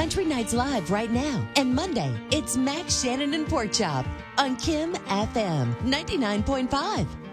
Country Nights Live right now. And Monday, it's Max Shannon and Pork Chop on Kim FM 99.5.